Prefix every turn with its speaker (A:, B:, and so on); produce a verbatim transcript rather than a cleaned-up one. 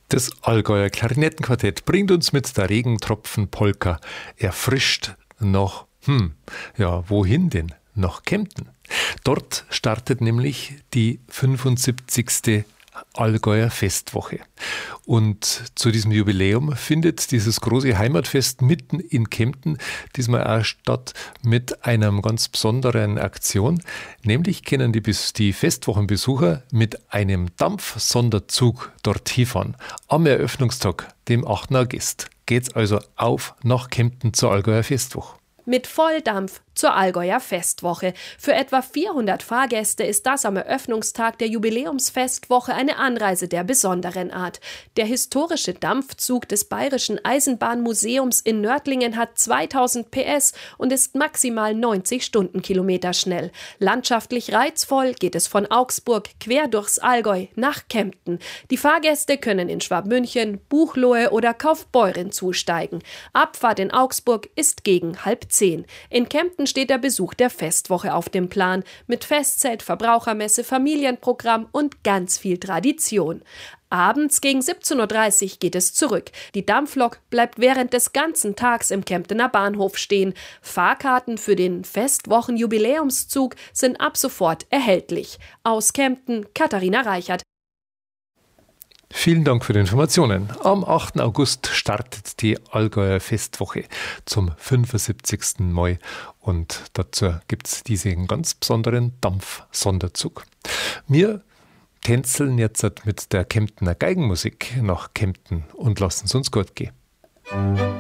A: Das Allgäuer Klarinettenquartett bringt uns mit der Regentropfen-Polka erfrischt nach, hm, ja, wohin denn? Nach Kempten. Dort startet nämlich die fünfundsiebzigste Allgäuer Festwoche. Und zu diesem Jubiläum findet dieses große Heimatfest mitten in Kempten diesmal auch statt mit einer ganz besonderen Aktion. Nämlich können die, die Festwochenbesucher mit einem Dampfsonderzug dort hinfahren. Am Eröffnungstag, dem achten August, geht's also auf nach Kempten zur Allgäuer Festwoche.
B: Mit Volldampf zur Allgäuer Festwoche. Für etwa vierhundert Fahrgäste ist das am Eröffnungstag der Jubiläumsfestwoche eine Anreise der besonderen Art. Der historische Dampfzug des Bayerischen Eisenbahnmuseums in Nördlingen hat zweitausend P S und ist maximal neunzig Stundenkilometer schnell. Landschaftlich reizvoll geht es von Augsburg quer durchs Allgäu nach Kempten. Die Fahrgäste können in Schwabmünchen, Buchloe oder Kaufbeuren zusteigen. Abfahrt in Augsburg ist gegen halb zehn. In Kempten steht der Besuch der Festwoche auf dem Plan, mit Festzelt, Verbrauchermesse, Familienprogramm und ganz viel Tradition. Abends gegen siebzehn Uhr dreißig geht es zurück. Die Dampflok bleibt während des ganzen Tags im Kemptener Bahnhof stehen. Fahrkarten für den Festwochen-Jubiläumszug sind ab sofort erhältlich. Aus Kempten, Katharina Reichert.
A: Vielen Dank für die Informationen. Am achten August startet die Allgäuer Festwoche zum fünfundsiebzigsten Mal und dazu gibt es diesen ganz besonderen Dampfsonderzug. Wir tänzeln jetzt mit der Kemptener Geigenmusik nach Kempten und lassen es uns gut gehen.